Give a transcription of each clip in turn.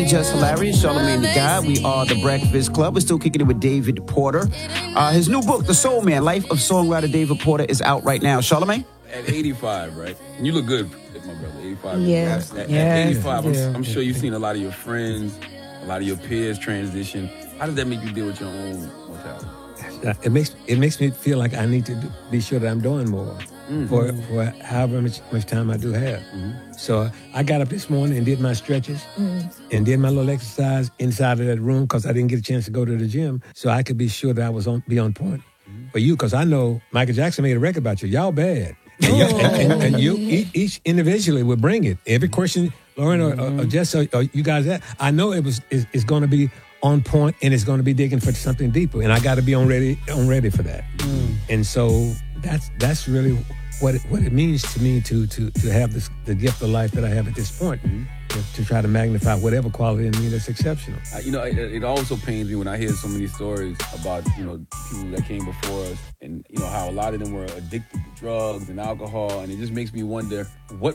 the Just Hilarious, Charlamagne the God. We are the Breakfast Club. We're still kicking it with David Porter. His new book, The Soul Man, Life of Songwriter David Porter, is out right now. Charlamagne? At 85, right? And you look good, my brother. 85. Yes. At Yes, 85, I do. I'm sure you've seen a lot of your friends, a lot of your peers transition. How does that make you deal with your own mortality? It makes me feel like I need to be sure that I'm doing more for however much time I do have. So I got up this morning and did my stretches and did my little exercise inside of that room because I didn't get a chance to go to the gym, so I could be sure that I was be on point for you, because I know Michael Jackson made a record about you. Y'all bad. And you each individually would bring it. Every question, Lauren or Jess or you guys, I know it's going to be on point, and it's going to be digging for something deeper, and I got to be on ready for that. And so that's really what it means to me to have the gift of life that I have at this point, to try to magnify whatever quality in me that's exceptional. It also pains me when I hear so many stories about people that came before us, and how a lot of them were addicted to drugs and alcohol, and it just makes me wonder would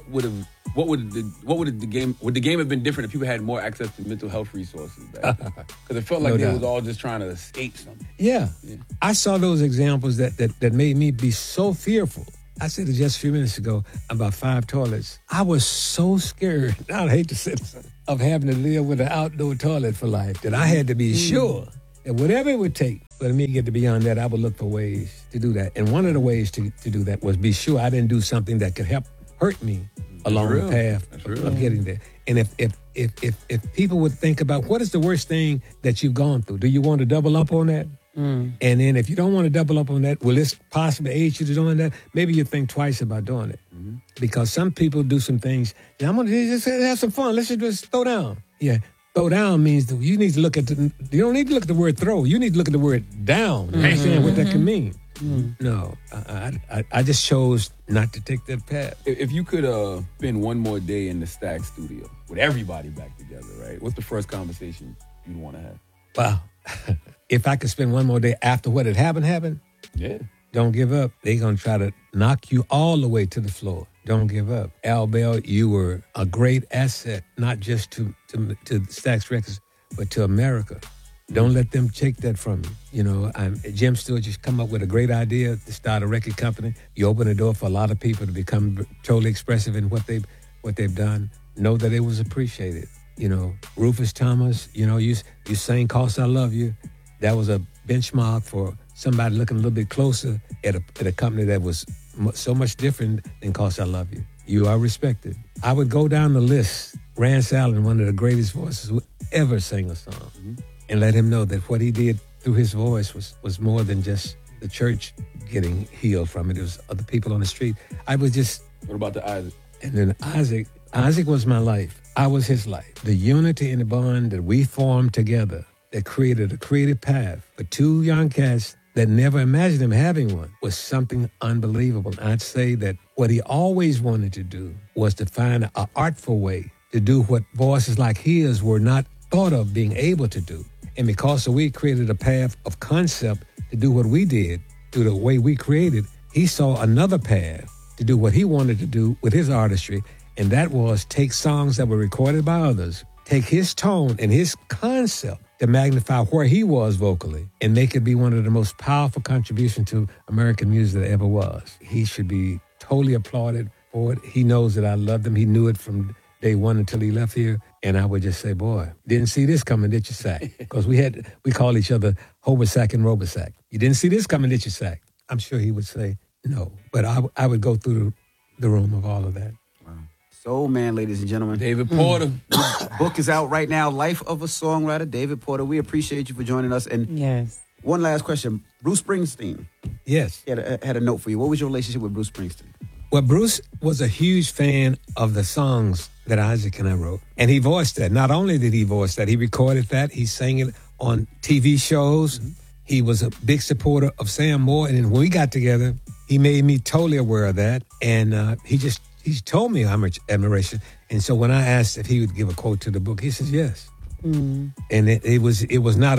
the game have been different if people had more access to mental health resources back then? Because it felt like they was all just trying to escape something. Yeah. I saw those examples that made me be so fearful. I said it just a few minutes ago about 5 toilets. I was so scared, I'd hate to say this, of having to live with an outdoor toilet for life, that I had to be sure that whatever it would take for me to get to beyond that, I would look for ways to do that. And one of the ways to do that was be sure I didn't do something that could hurt me along the path of getting there. And if people would think about what is the worst thing that you've gone through, do you want to double up on that? And then if you don't want to double up on that, will this possibly aid you to doing that? Maybe you think twice about doing it. Because some people do some things, I'm going to just have some fun. Let's just throw down. Yeah, throw down means that you need to look at you don't need to look at the word throw. You need to look at the word down. Understand what that can mean. No, I just chose not to take that path. If you could spend one more day in the Stax studio with everybody back together, right? What's the first conversation you'd want to have? Wow. If I could spend one more day after what had happened, don't give up. They're going to try to knock you all the way to the floor. Don't give up. Al Bell, you were a great asset, not just to Stax Records, but to America. Don't let them take that from you. Jim Stewart just come up with a great idea to start a record company. You open the door for a lot of people to become totally expressive in what they've done. Know that it was appreciated. Rufus Thomas, you sang "'Cause I Love You." That was a benchmark for somebody looking a little bit closer at a company that was so much different than "'Cause I Love You." You are respected. I would go down the list. Rance Allen, one of the greatest voices who ever sang a song, and let him know that what he did through his voice was more than just the church getting healed from it. It was other people on the street. What about the Isaac? And then Isaac was my life. I was his life. The unity and the bond that we formed together that created a creative path for 2 young cats that never imagined him having one was something unbelievable. I'd say that what he always wanted to do was to find an artful way to do what voices like his were not thought of being able to do. And because we created a path of concept to do what we did through the way we created, he saw another path to do what he wanted to do with his artistry, and that was take songs that were recorded by others, take his tone and his concept to magnify where he was vocally and make it be one of the most powerful contributions to American music that ever was. He should be totally applauded for it. He knows that I loved him. He knew it from day one until he left here. And I would just say, boy, didn't see this coming, did you, Sack? Because we call each other Hobersack and Robersack. You didn't see this coming, did you, Sack? I'm sure he would say no. But I would go through the room of all of that. Soul Man, ladies and gentlemen. David Porter. Book is out right now, Life of a Songwriter, David Porter. We appreciate you for joining us. And one last question. Bruce Springsteen. Yes. He had a note for you. What was your relationship with Bruce Springsteen? Well, Bruce was a huge fan of the songs that Isaac and I wrote. And he voiced that. Not only did he voice that, he recorded that. He sang it on TV shows. He was a big supporter of Sam Moore. And then when we got together, he made me totally aware of that. And he told me how much admiration. And so when I asked if he would give a quote to the book, he says yes. And it was not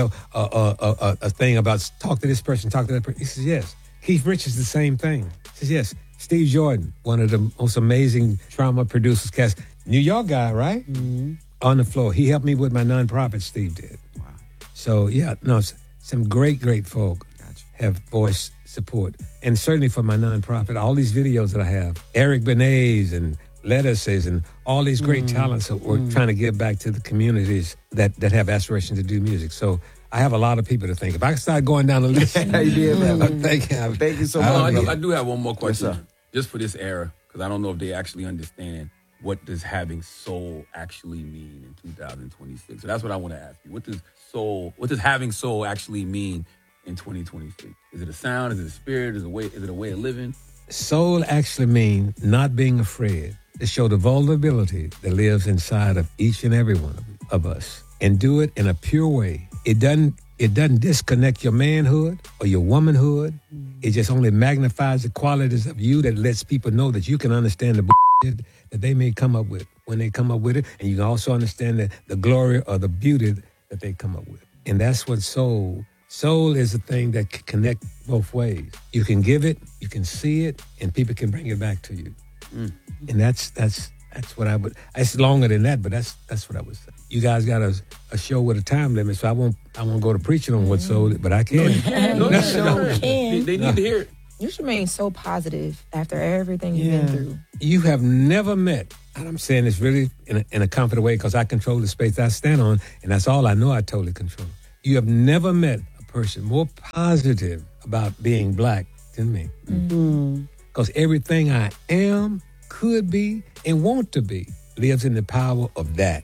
a thing about talk to this person, talk to that person. He says yes. Keith Richards, the same thing. He says yes. Steve Jordan, one of the most amazing trauma producers, New York guy, right? on the floor. He helped me with my nonprofit, Steve did. Wow. So, yeah, no, some great, great folk have voiced support. And certainly for my nonprofit, all these videos that I have, Eric Benays and Lettuces and all these great talents that we're trying to give back to the communities that have aspirations to do music. So I have a lot of people to thank. If I can start going down the list. You did, man. Thank you. Thank you so much. I do have one more question, Yes, sir. just for this era, because I don't know if they actually understand what does having soul actually mean in 2026. So that's what I want to ask you. What does having soul actually mean in 2026? Is it a sound? Is it a spirit? Is it a way of living? Soul actually means not being afraid to show the vulnerability that lives inside of each and every one of us and do it in a pure way. It doesn't disconnect your manhood or your womanhood. It just only magnifies the qualities of you that lets people know that you can understand the bullshit that they may come up with when they come up with it. And you can also understand the glory or the beauty that they come up with. And that's what soul is a thing that can connect both ways. You can give it, you can see it, and people can bring it back to you. And that's what I would. It's longer than that, but that's what I would say. You guys got a show with a time limit, so I won't go to preaching on what soul is, but I can. No, can. They need to hear it. You should remain so positive after everything you've been through. You have never met, and I'm saying this really in a confident way because I control the space I stand on, and that's all I know I totally control. You have never met a person more positive about being black than me. Because everything I am, could be, and want to be lives in the power of that.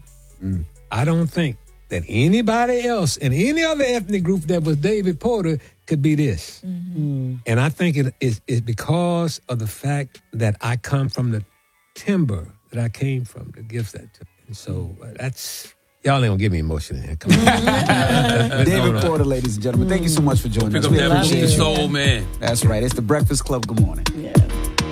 I don't think that anybody else in any other ethnic group that was David Porter could be this. And I think it is because of the fact that I come from the timber that I came from that gives that to me. And so that's... Y'all ain't gonna get me emotional here. Come on. David Porter, ladies and gentlemen, thank you so much for joining Pick us. up We that appreciate you. soul, man. That's right. It's the Breakfast Club. Good morning. Yeah.